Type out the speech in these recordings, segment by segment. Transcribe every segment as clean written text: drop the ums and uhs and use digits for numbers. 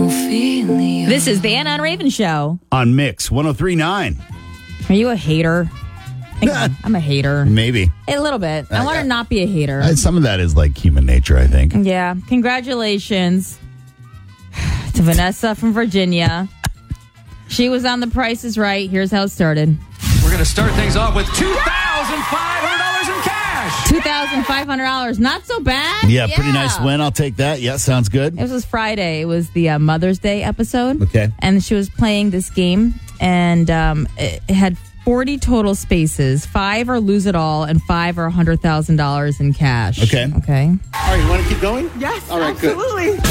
This is the Anna and Raven Show. On Mix 103.9. Are you a hater? I'm a hater. Maybe. A little bit. I want to not be a hater. Some of that is like human nature, I think. Yeah. Congratulations to Vanessa from Virginia. She was on The Price is Right. Here's how it started. We're going to start things off with $2,500 in cash. $2,500. Not so bad. Yeah, pretty nice win. I'll take that. Yeah, sounds good. It was Friday. It was the Mother's Day episode. Okay. And she was playing this game, and it had 40 total spaces. 5 are lose it all, and 5 are $100,000 in cash. Okay. Okay. All right, you want to keep going? Yes, all right, absolutely. Good.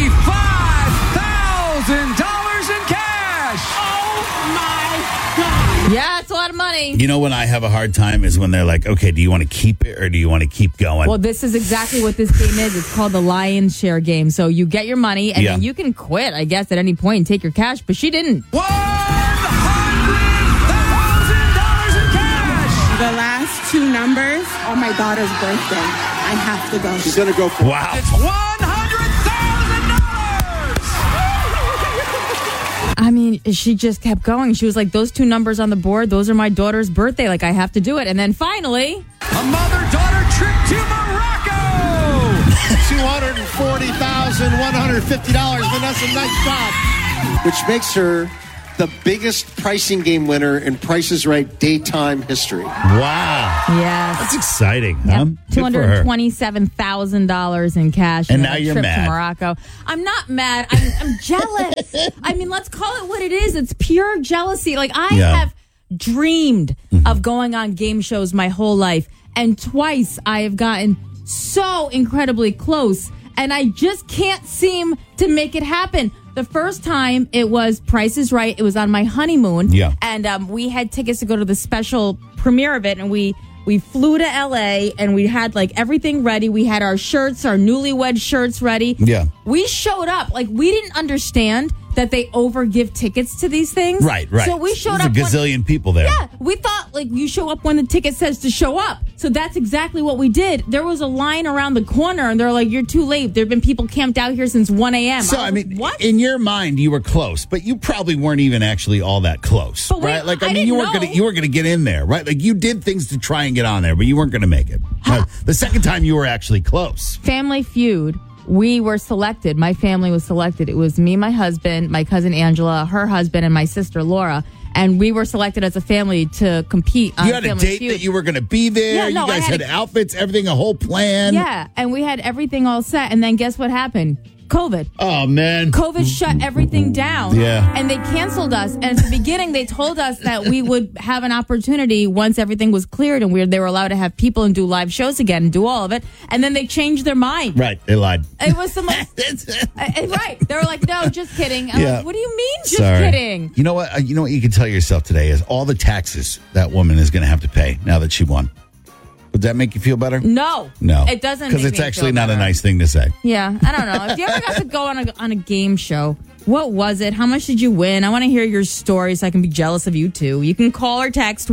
$25,000 in cash. Oh, my God. Yeah, it's a lot of money. You know when I have a hard time is when they're like, okay, do you want to keep it or do you want to keep going? Well, this is exactly what this game is. It's called the Lion's Share game. So you get your money, and then you can quit, I guess, at any point and take your cash, but she didn't. The last 2 numbers are my daughter's birthday. I have to go. She's going to go for Wow. It's $100,000. I mean, she just kept going. She was like, those 2 numbers on the board, those are my daughter's birthday. Like, I have to do it. And then finally, A mother-daughter trip to Morocco. $240,150. Vanessa, nice job. Which makes her the biggest pricing game winner in Price is Right daytime history. Wow. yes. That's exciting. Yep. Huh? Good for her. $227,000 in cash. And a now you're trip mad. to Morocco. I'm not mad. I'm jealous. I mean, let's call it what it is. It's pure jealousy. Like, I have dreamed of going on game shows my whole life. And twice I have gotten so incredibly close. And I just can't seem to make it happen. The first time it was Price is Right. It was on my honeymoon. Yeah. And we had tickets to go to the special premiere of it. And we flew to LA and we had like everything ready. We had our shirts, our newlywed shirts ready. Yeah. We showed up. Like, we didn't understand that they overgive tickets to these things. Right. So we showed There's up. a gazillion people there. Yeah, we thought like you show up when the ticket says to show up. So that's exactly what we did. There was a line around the corner, and they're like, "You're too late." There have been people camped out here since 1 a.m. So, I mean, in your mind, you were close, but you probably weren't even actually all that close, But wait, right? Like, I I mean, didn't you weren't know. gonna get in there, right? Like, you did things to try and get on there, but you weren't gonna make it. The second time, you were actually close. Family Feud, we were selected. My family was selected. It was me, my husband, my cousin Angela, her husband, and my sister Laura. And we were selected as a family to compete on You had a Family date Feud. that you were going to be there. Yeah, no, you guys I had had outfits, everything, a whole plan. Yeah, and we had everything all set. And then guess what happened? COVID. Oh, man. COVID shut everything down. Yeah. And they canceled us. And at the beginning, they told us that we would have an opportunity once everything was cleared and they were allowed to have people and do live shows again and do all of it. And then they changed their mind. Right. They lied. It was the most... right. They were like, no, just kidding. I'm like, what do you mean just Sorry. kidding? You know what? You know what you can tell yourself today is all the taxes that woman is going to have to pay now that she won. Would that make you feel better? No. No. It doesn't Because make it's me actually feel not a better. nice thing to say. Yeah, I don't know. If you ever got to go on a game show, what was it? How much did you win? I want to hear your story so I can be jealous of you too. You can call or text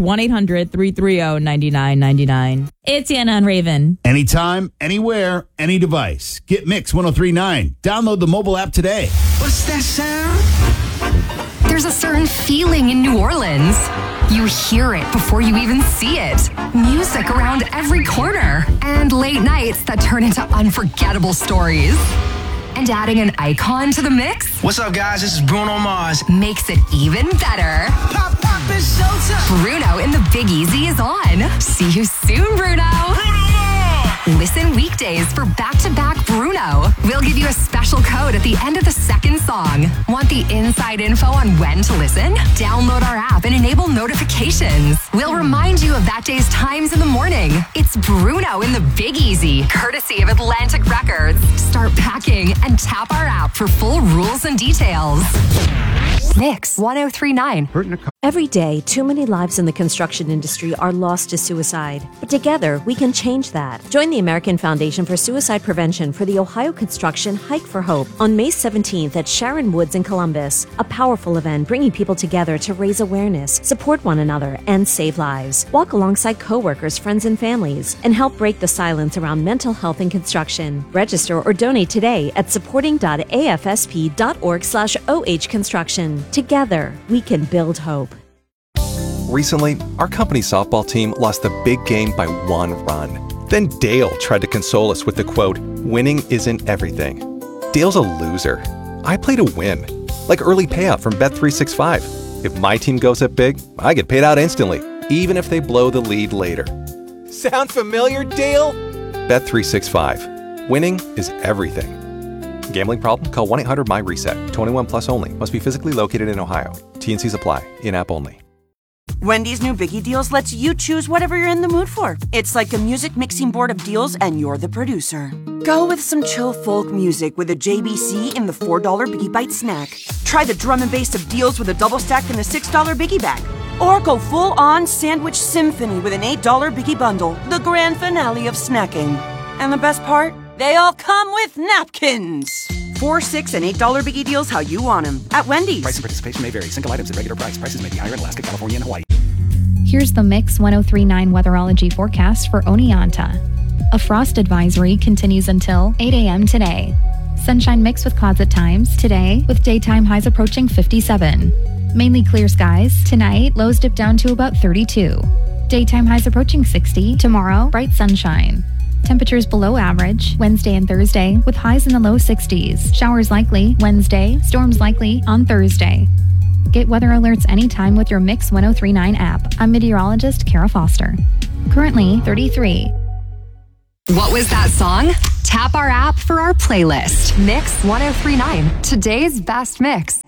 1-800-330-9999. It's Anna and Raven. Anytime, anywhere, any device. Get Mix 103.9. Download the mobile app today. What's that sound? There's a certain feeling in New Orleans. You hear it before you even see it. Music around every corner. And late nights that turn into unforgettable stories. And adding an icon to the mix What's up, guys? This is Bruno Mars. makes it even better. Pop, it's showtime. Bruno in the Big Easy is on. See you soon, Bruno. Listen weekdays for back-to-back Bruno. We'll give you a special code at the end of the second song. Want the inside info on when to listen? Download our app and enable notifications. We'll remind you of that day's times in the morning. It's Bruno in the Big Easy, courtesy of Atlantic Records. Start packing and tap our app for full rules and details. Mix 1039. Every day, too many lives in the construction industry are lost to suicide. But together, we can change that. Join the American Foundation for Suicide Prevention for the Ohio Construction Hike for Hope on May 17th at Sharon Woods in Columbus. A powerful event bringing people together to raise awareness, support one another, and save lives. Walk alongside coworkers, friends, and families, and help break the silence around mental health in construction. Register or donate today at supporting.afsp.org/OH Construction. Together, we can build hope. Recently, our company's softball team lost the big game by 1 run. Then Dale tried to console us with the quote, "Winning isn't everything." Dale's a loser. I play to win, like early payout from Bet365. If my team goes up big, I get paid out instantly, even if they blow the lead later. Sound familiar, Dale? Bet365. Winning is everything. Gambling problem? Call 1-800-MY-RESET. 21 plus only. Must be physically located in Ohio. T&Cs apply. In-app only. Wendy's new Biggie Deals lets you choose whatever you're in the mood for. It's like a music mixing board of deals, and you're the producer. Go with some chill folk music with a JBC in the $4 Biggie Bite snack. Try the drum and bass of deals with a double stack in the $6 Biggie Bag. Or go full-on sandwich symphony with an $8 Biggie Bundle, the grand finale of snacking. And the best part? They all come with napkins. 4, 6, and $8 Biggie Deals how you want them at Wendy's. Price and participation may vary. Single items at regular price. Prices may be higher in Alaska, California, and Hawaii. Here's the Mix 1039 weatherology forecast for Oneonta. A frost advisory continues until 8 a.m. today. Sunshine mixed with clouds at times today, with daytime highs approaching 57. Mainly clear skies. Tonight, lows dip down to about 32. Daytime highs approaching 60. Tomorrow, bright sunshine. Temperatures below average Wednesday and Thursday, with highs in the low 60s. Showers likely Wednesday, storms likely on Thursday. Get weather alerts anytime with your Mix 1039 app. I'm meteorologist Kara Foster. Currently 33. What was that song? Tap our app for our playlist. Mix 1039. Today's best mix.